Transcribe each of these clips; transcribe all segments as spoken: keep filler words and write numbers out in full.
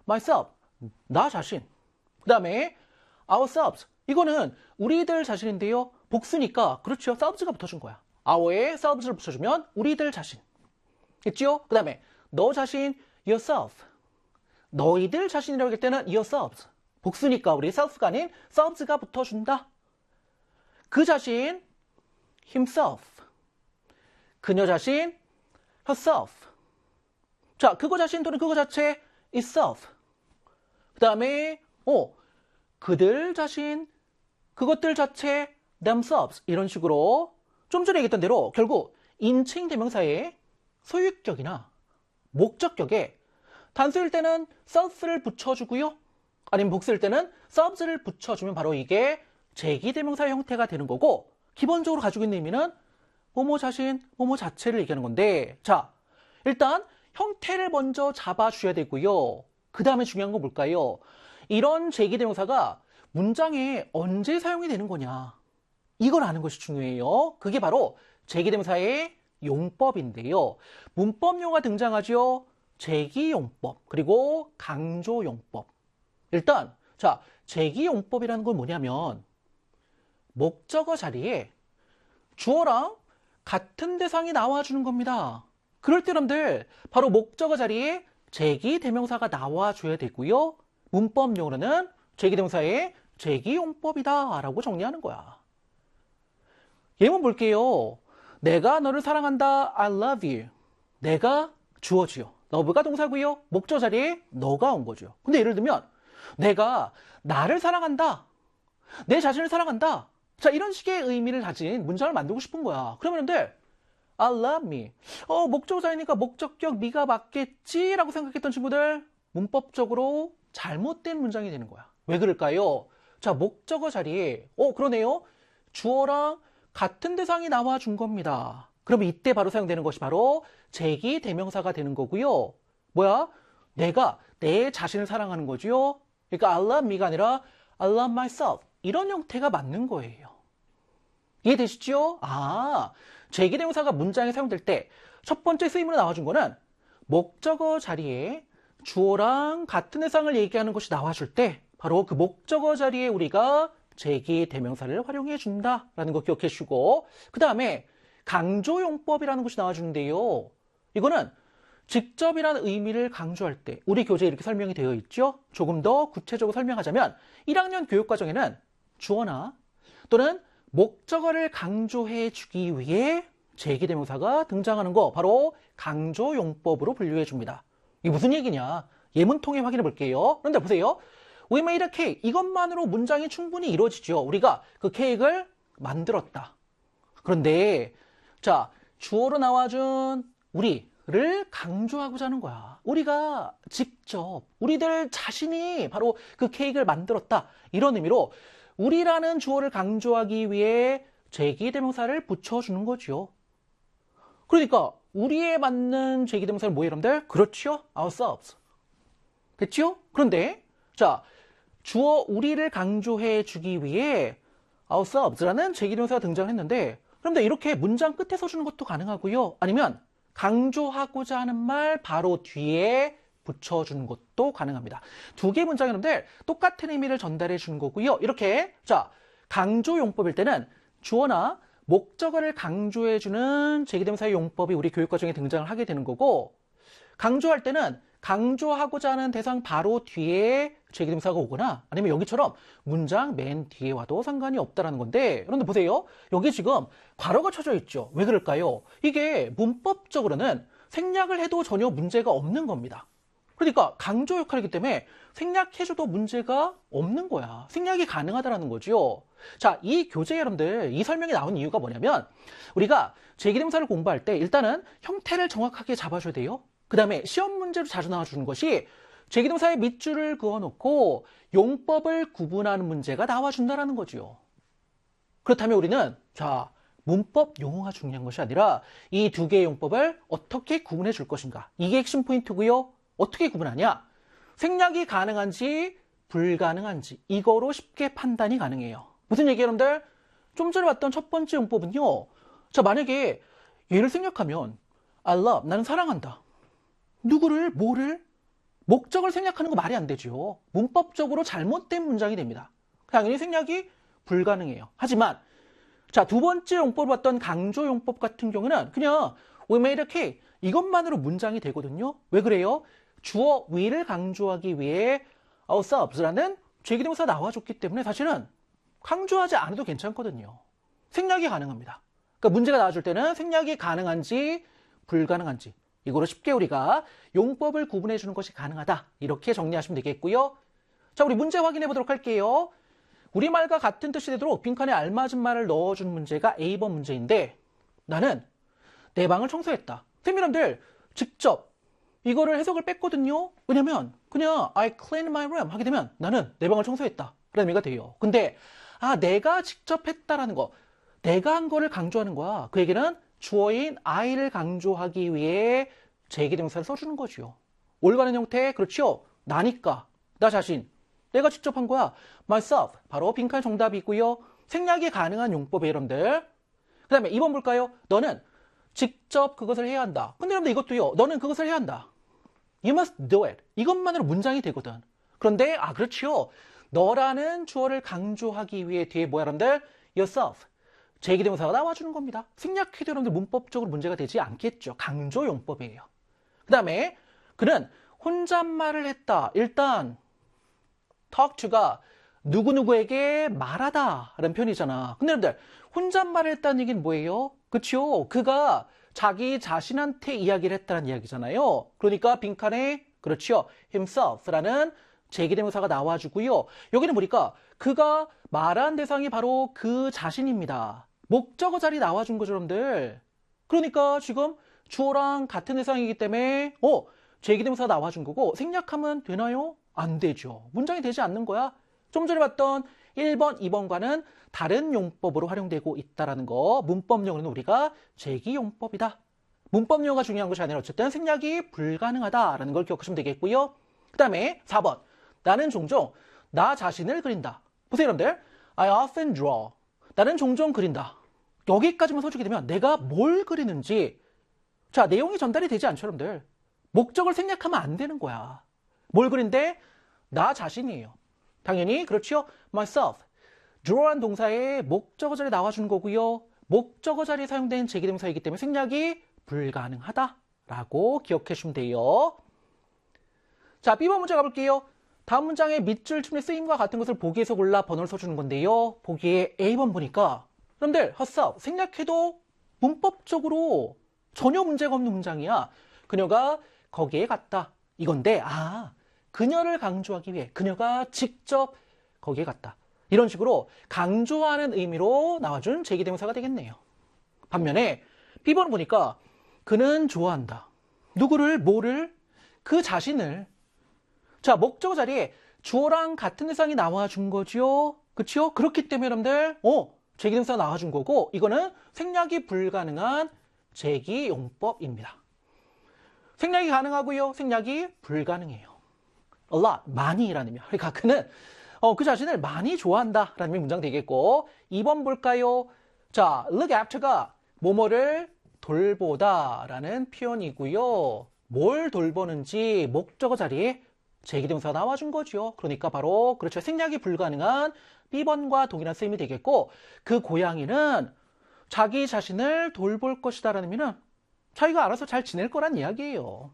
myself, 나 자신. 그 다음에 ourselves, 이거는 우리들 자신인데요. 복수니까 그렇죠. selves가 붙어준 거야. our에 selves를 붙여주면 우리들 자신. 됐죠? 그 다음에 너 자신, yourself. 너희들 자신이라고 할 때는 yourselves. 복수니까 우리 self가 아닌 selves가 붙어준다. 그 자신, himself. 그녀 자신, herself. 자, 그거 자신 또는 그거 자체, itself. 그 다음에 어, 그들 자신, 그것들 자체, themselves. 이런 식으로 좀 전에 얘기했던 대로 결국 인칭 대명사의 소유격이나 목적격에 단수일 때는 self를 붙여주고요. 아니면 복수일 때는 selves를 붙여주면 바로 이게 제기대명사의 형태가 되는 거고, 기본적으로 가지고 있는 의미는 뭐뭐 자신, 뭐뭐 자체를 얘기하는 건데, 자, 일단 형태를 먼저 잡아줘야 되고요. 그 다음에 중요한 건 뭘까요? 이런 제기대명사가 문장에 언제 사용이 되는 거냐, 이걸 아는 것이 중요해요. 그게 바로 제기대명사의 용법인데요. 문법용어가 등장하죠. 제기용법, 그리고 강조용법. 일단 자, 제기용법이라는 건 뭐냐면 목적어 자리에 주어랑 같은 대상이 나와주는 겁니다. 그럴 때 여러분들 바로 목적어 자리에 제기대명사가 나와줘야 되고요. 문법용어로는 제기대명사의 제기용법이다 라고 정리하는 거야. 예문 볼게요. 내가 너를 사랑한다. I love you. 내가 주어지요. love가 동사고요. 목적 자리에 너가 온 거죠. 근데 예를 들면 내가 나를 사랑한다. 내 자신을 사랑한다. 자, 이런 식의 의미를 가진 문장을 만들고 싶은 거야. 그러면 돼. I love me. 어, 목적어자이니까 목적격 me가 맞겠지? 라고 생각했던 친구들, 문법적으로 잘못된 문장이 되는 거야. 왜 그럴까요? 자, 목적어 자리에 어, 그러네요. 주어랑 같은 대상이 나와준 겁니다. 그러면 이때 바로 사용되는 것이 바로 제기대명사가 되는 거고요. 뭐야? 내가 내 자신을 사랑하는 거죠. 그러니까 I love me가 아니라 I love myself. 이런 형태가 맞는 거예요. 이해되시죠? 아, 제기대명사가 문장에 사용될 때 첫 번째 쓰임으로 나와준 거는 목적어 자리에 주어랑 같은 대상을 얘기하는 것이 나와줄 때 바로 그 목적어 자리에 우리가 제기대명사를 활용해 준다라는 거 기억해 주시고, 그 다음에 강조용법이라는 것이 나와주는데요. 이거는 직접이라는 의미를 강조할 때 우리 교재에 이렇게 설명이 되어 있죠. 조금 더 구체적으로 설명하자면 일 학년 교육과정에는 주어나 또는 목적어를 강조해 주기 위해 제기대명사가 등장하는 거 바로 강조용법으로 분류해 줍니다. 이게 무슨 얘기냐? 예문 통해 확인해 볼게요. 그런데 보세요. We made a cake. 이것만으로 문장이 충분히 이루어지죠. 우리가 그 케이크를 만들었다. 그런데 자, 주어로 나와준 우리를 강조하고자 하는 거야. 우리가 직접 우리들 자신이 바로 그 케이크를 만들었다. 이런 의미로 우리라는 주어를 강조하기 위해 제기대명사를 붙여주는 거죠. 그러니까 우리에 맞는 제기대명사는 뭐예요, 여러분들? 그렇죠? ourselves. 됐죠? 그런데 자, 주어 우리를 강조해 주기 위해 ourselves라는 제기대명사가 등장했는데, 그런데 이렇게 문장 끝에 써주는 것도 가능하고요. 아니면 강조하고자 하는 말 바로 뒤에 붙여주는 것도 가능합니다. 두 개의 문장이 여러분들 똑같은 의미를 전달해 주는 거고요. 이렇게 자, 강조용법일 때는 주어나 목적어를 강조해주는 제기대명사의 용법이 우리 교육과정에 등장을 하게 되는 거고, 강조할 때는 강조하고자 하는 대상 바로 뒤에 제기대명사가 오거나 아니면 여기처럼 문장 맨 뒤에 와도 상관이 없다라는 건데, 그런데 보세요. 여기 지금 괄호가 쳐져 있죠. 왜 그럴까요? 이게 문법적으로는 생략을 해도 전혀 문제가 없는 겁니다. 그러니까 강조 역할이기 때문에 생략해줘도 문제가 없는 거야. 생략이 가능하다는 거죠. 자, 이 교재 여러분들 이 설명이 나온 이유가 뭐냐면 우리가 제기대명사를 공부할 때 일단은 형태를 정확하게 잡아줘야 돼요. 그 다음에 시험 문제로 자주 나와주는 것이 제기동사의 밑줄을 그어놓고 용법을 구분하는 문제가 나와준다는 거죠. 그렇다면 우리는 자, 문법 용어가 중요한 것이 아니라 이 두 개의 용법을 어떻게 구분해 줄 것인가, 이게 핵심 포인트고요. 어떻게 구분하냐? 생략이 가능한지 불가능한지 이거로 쉽게 판단이 가능해요. 무슨 얘기예요, 여러분들? 좀 전에 봤던 첫 번째 용법은요. 자, 만약에 얘를 생략하면 I love, 나는 사랑한다. 누구를? 뭐를? 목적을 생략하는 거 말이 안 되죠. 문법적으로 잘못된 문장이 됩니다. 당연히 생략이 불가능해요. 하지만 자, 두 번째 용법을 봤던 강조 용법 같은 경우는 그냥 we made a cake 이것만으로 문장이 되거든요. 왜 그래요? 주어 we를 강조하기 위해 ourselves라는 제기동사가 나와줬기 때문에 사실은 강조하지 않아도 괜찮거든요. 생략이 가능합니다. 그러니까 문제가 나와줄 때는 생략이 가능한지 불가능한지 이거로 쉽게 우리가 용법을 구분해 주는 것이 가능하다. 이렇게 정리하시면 되겠고요. 자, 우리 문제 확인해 보도록 할게요. 우리말과 같은 뜻이 되도록 빈칸에 알맞은 말을 넣어준 문제가 에이 번 문제인데 나는 내 방을 청소했다. 선생님들 직접 이거를 해석을 뺐거든요. 왜냐면 그냥 I cleaned my room 하게 되면 나는 내 방을 청소했다 라는 의미가 돼요. 근데 아 내가 직접 했다라는 거 내가 한 거를 강조하는 거야. 그 얘기는 주어인 I를 강조하기 위해 제기동사를 써주는 거죠. 올바른 형태 그렇죠? 나니까 나 자신 내가 직접 한 거야. myself 바로 빈칸 정답이고요. 생략이 가능한 용법이에요 여러분들. 그 다음에 이 번 볼까요? 너는 직접 그것을 해야 한다. 근데 여러분들 이것도요. 너는 그것을 해야 한다. You must do it. 이것만으로 문장이 되거든. 그런데 아 그렇죠. 너라는 주어를 강조하기 위해 뒤에 뭐야 여러분들? yourself. 제기동사가 나와주는 겁니다. 생략해도 여러분들 문법적으로 문제가 되지 않겠죠. 강조 용법이에요. 그 다음에 그는 혼잣말을 했다. 일단 talk to가 누구누구에게 말하다 라는 표현이잖아. 근데 여러분들 혼잣말을 했다는 얘기는 뭐예요? 그쵸? 그가 자기 자신한테 이야기를 했다는 이야기잖아요. 그러니까 빈칸에 그렇죠. himself라는 제기동사가 나와주고요. 여기는 보니까 그가 말한 대상이 바로 그 자신입니다. 목적어 자리 나와준 거죠, 여러분들. 그러니까 지금 주어랑 같은 대상이기 때문에 어 제기동사가 나와준 거고 생략하면 되나요? 안 되죠. 문장이 되지 않는 거야. 좀 전에 봤던 일 번, 이 번과는 다른 용법으로 활용되고 있다는 거. 문법용어는 우리가 제기용법이다. 문법용어가 중요한 것이 아니라 어쨌든 생략이 불가능하다라는 걸 기억하시면 되겠고요. 그 다음에 사 번. 나는 종종 나 자신을 그린다. 보세요, 여러분들. I often draw. 나는 종종 그린다. 여기까지만 써주게 되면 내가 뭘 그리는지 자 내용이 전달이 되지 않죠, 여러분들. 목적을 생략하면 안 되는 거야. 뭘 그린데? 나 자신이에요. 당연히 그렇죠. myself. draw한 동사의 목적어 자리에 나와주는 거고요. 목적어 자리에 사용된 제기동사이기 때문에 생략이 불가능하다라고 기억해 주시면 돼요. 자, 비 번 문제 가볼게요. 다음 문장의 밑줄 춤의 쓰임과 같은 것을 보기에서 골라 번호를 써주는 건데요. 보기에 에이 번 보니까 여러분들 herself 생략해도 문법적으로 전혀 문제가 없는 문장이야. 그녀가 거기에 갔다. 이건데 아 그녀를 강조하기 위해 그녀가 직접 거기에 갔다. 이런 식으로 강조하는 의미로 나와준 제기대명사가 되겠네요. 반면에 비 번을 보니까 그는 좋아한다. 누구를? 뭐를? 그 자신을. 자, 목적어 자리에 주어랑 같은 대상이 나와준 거죠. 그렇죠? 그렇기 때문에 여러분들 어, 제기대명사가 나와준 거고 이거는 생략이 불가능한 제기용법입니다. 생략이 가능하고요. 생략이 불가능해요. A lot, 많이라는 의미. 그러니까 그는 어, 그 자신을 많이 좋아한다 라는 의미 문장 되겠고 이 번 볼까요? 자, look after가 뭐뭐를 돌보다 라는 표현이고요. 뭘 돌보는지 목적어 자리에 제기동사가 나와준 거죠. 그러니까 바로 그렇죠. 생략이 불가능한 비 번과 동일한 쓰임이 되겠고 그 고양이는 자기 자신을 돌볼 것이다 라는 의미는 자기가 알아서 잘 지낼 거란 이야기예요.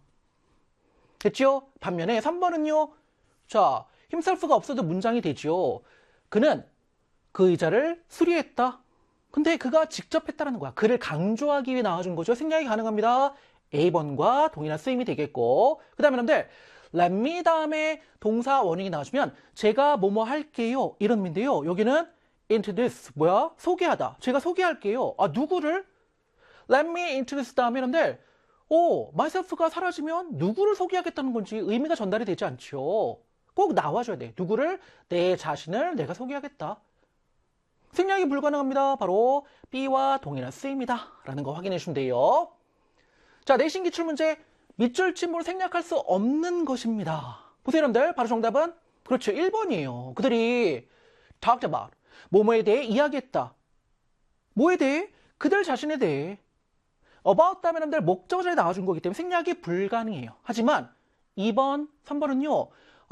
됐죠? 반면에 삼 번은요. 자, himself가 없어도 문장이 되죠. 그는 그 의자를 수리했다. 근데 그가 직접 했다는 거야. 그를 강조하기 위해 나와준 거죠. 생략이 가능합니다. 에이 번과 동일한 쓰임이 되겠고 그 다음에 여러분들 let me 다음에 동사 원형이 나와주면 제가 뭐뭐 할게요. 이런 의미인데요. 여기는 introduce 뭐야? 소개하다. 제가 소개할게요. 아 누구를? let me introduce 다음에 여러분들 오, myself가 사라지면 누구를 소개하겠다는 건지 의미가 전달이 되지 않죠. 꼭 나와줘야 돼. 누구를? 내 자신을 내가 소개하겠다. 생략이 불가능합니다. 바로 B와 동일한 쓰임이다. 라는 거 확인해 주시면 돼요. 자, 내신 기출문제. 밑줄 침몰을 생략할 수 없는 것입니다. 보세요, 여러분들. 바로 정답은? 그렇죠. 일 번이에요. 그들이 talked about. 뭐뭐에 대해 이야기했다. 뭐에 대해? 그들 자신에 대해. about 다음에 여러분들 목적어 자리에 나와준 거기 때문에 생략이 불가능해요. 하지만 이 번, 삼 번은요.